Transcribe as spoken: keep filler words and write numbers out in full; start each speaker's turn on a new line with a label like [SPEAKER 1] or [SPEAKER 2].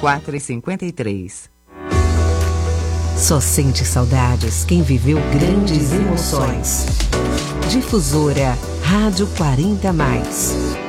[SPEAKER 1] quatro cinquenta e três.
[SPEAKER 2] Só sente saudades quem viveu grandes emoções. Difusora Rádio quarenta mais.